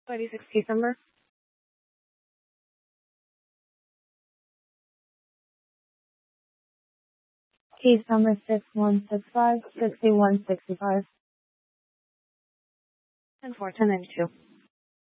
26 case number. Case number 6165, 6165. And 4192.